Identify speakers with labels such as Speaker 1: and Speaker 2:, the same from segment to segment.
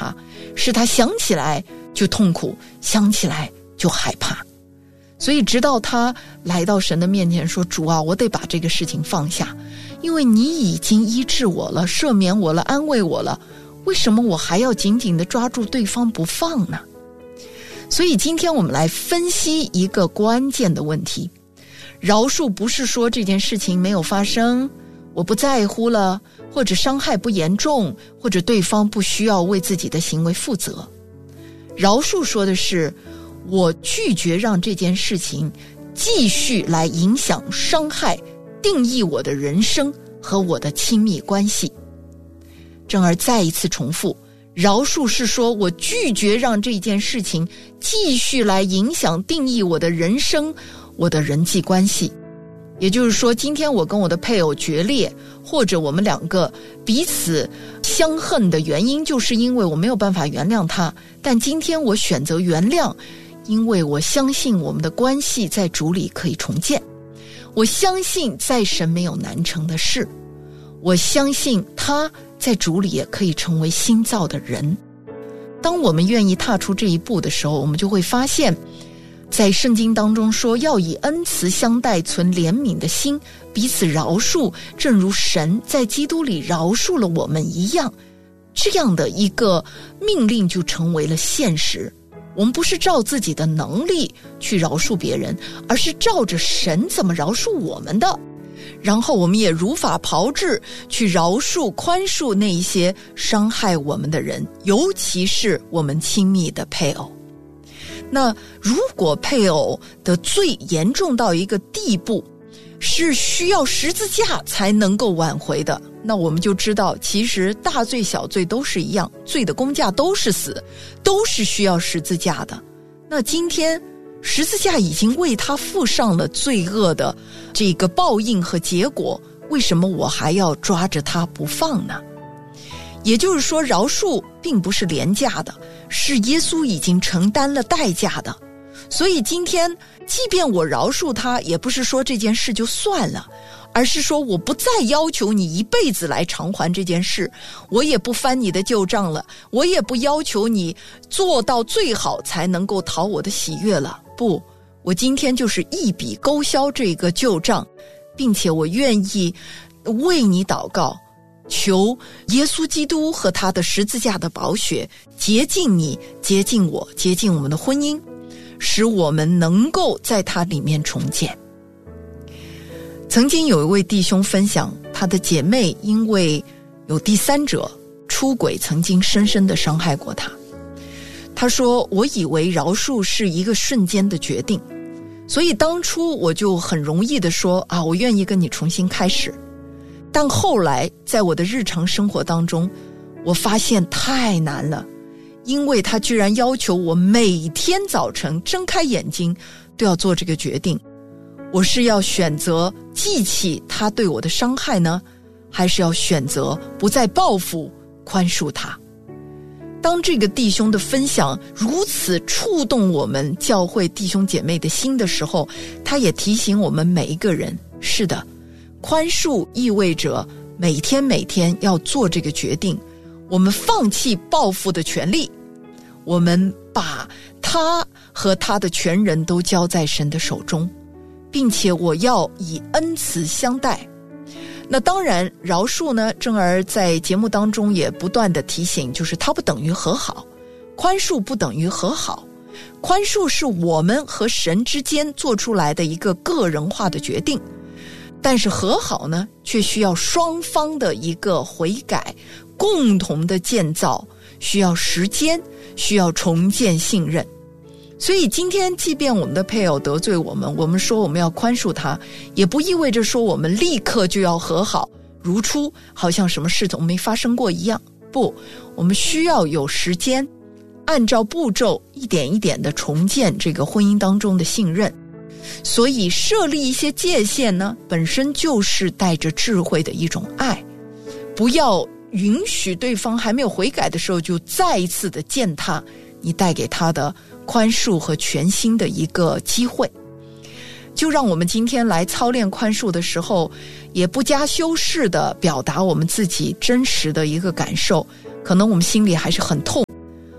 Speaker 1: 他，是他想起来就痛苦，想起来就害怕。所以直到他来到神的面前说，主啊，我得把这个事情放下，因为你已经医治我了，赦免我了，安慰我了，为什么我还要紧紧地抓住对方不放呢？所以今天我们来分析一个关键的问题，饶恕不是说这件事情没有发生，我不在乎了，或者伤害不严重，或者对方不需要为自己的行为负责。饶恕说的是，我拒绝让这件事情继续来影响、伤害、定义我的人生和我的亲密关系。正而再一次重复，饶恕是说我拒绝让这件事情继续来影响、定义我的人生、我的人际关系。也就是说，今天我跟我的配偶决裂，或者我们两个彼此相恨的原因，就是因为我没有办法原谅他。但今天我选择原谅，因为我相信我们的关系在主里可以重建。我相信在神没有难成的事。我相信他在主里也可以成为新造的人。当我们愿意踏出这一步的时候，我们就会发现，在圣经当中说，要以恩慈相待，存怜悯的心，彼此饶恕，正如神在基督里饶恕了我们一样。这样的一个命令就成为了现实。我们不是照自己的能力去饶恕别人，而是照着神怎么饶恕我们的，然后我们也如法炮制去饶恕、宽恕那一些伤害我们的人，尤其是我们亲密的配偶。那如果配偶的罪严重到一个地步，是需要十字架才能够挽回的，那我们就知道，其实大罪小罪都是一样，罪的工价都是死，都是需要十字架的。那今天十字架已经为他付上了罪恶的这个报应和结果，为什么我还要抓着他不放呢？也就是说，饶恕并不是廉价的，是耶稣已经承担了代价的。所以今天即便我饶恕他，也不是说这件事就算了，而是说我不再要求你一辈子来偿还这件事，我也不翻你的旧账了，我也不要求你做到最好才能够讨我的喜悦了。不，我今天就是一笔勾销这个旧账，并且我愿意为你祷告，求耶稣基督和他的十字架的宝血洁净你，洁净我，洁净我们的婚姻，使我们能够在他里面重建。曾经有一位弟兄分享，他的姐妹因为有第三者出轨，曾经深深地伤害过他。他说，我以为饶恕是一个瞬间的决定，所以当初我就很容易地说啊，我愿意跟你重新开始。但后来在我的日常生活当中，我发现太难了，因为他居然要求我每天早晨睁开眼睛都要做这个决定。我是要选择记起他对我的伤害呢，还是要选择不再报复，宽恕他？当这个弟兄的分享如此触动我们教会弟兄姐妹的心的时候，他也提醒我们每一个人，是的，宽恕意味着每天要做这个决定，我们放弃报复的权利，我们把他和他的全人都交在神的手中，并且我要以恩慈相待。那当然饶恕呢，正儿在节目当中也不断的提醒，就是它不等于和好，宽恕不等于和好，宽恕是我们和神之间做出来的一个个人化的决定，但是和好呢，却需要双方的一个悔改，共同的建造，需要时间，需要重建信任。所以今天即便我们的配偶得罪我们，我们说我们要宽恕他，也不意味着说我们立刻就要和好如初，好像什么事都没发生过一样。不，我们需要有时间，按照步骤一点一点的重建这个婚姻当中的信任。所以设立一些界限呢，本身就是带着智慧的一种爱，不要允许对方还没有悔改的时候就再一次的践踏你带给他的宽恕和全新的一个机会。就让我们今天来操练宽恕的时候，也不加修饰的表达我们自己真实的一个感受，可能我们心里还是很痛，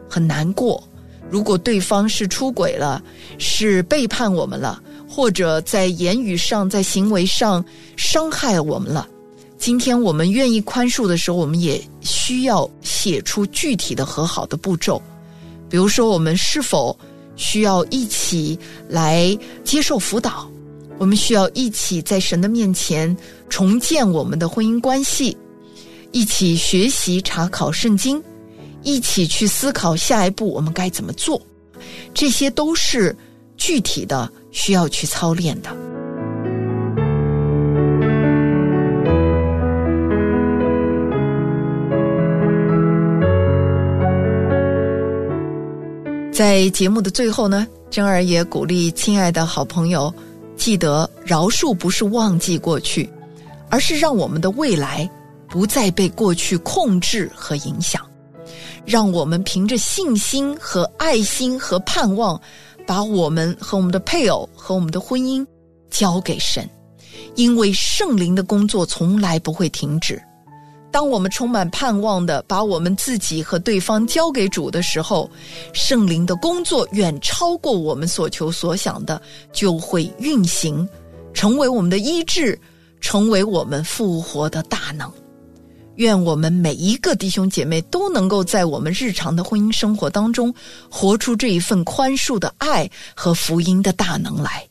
Speaker 1: 很难过，如果对方是出轨了，是背叛我们了，或者在言语上在行为上伤害我们了，今天我们愿意宽恕的时候，我们也需要写出具体的和好的步骤。比如说，我们是否需要一起来接受辅导，我们需要一起在神的面前重建我们的婚姻关系，一起学习查考圣经，一起去思考下一步我们该怎么做，这些都是具体的需要去操练的。在节目的最后呢，珍儿也鼓励亲爱的好朋友，记得饶恕不是忘记过去，而是让我们的未来不再被过去控制和影响，让我们凭着信心和爱心和盼望，把我们和我们的配偶和我们的婚姻交给神，因为圣灵的工作从来不会停止。当我们充满盼望的把我们自己和对方交给主的时候，圣灵的工作远超过我们所求所想的，就会运行，成为我们的医治，成为我们复活的大能。愿我们每一个弟兄姐妹都能够在我们日常的婚姻生活当中活出这一份宽恕的爱和福音的大能来。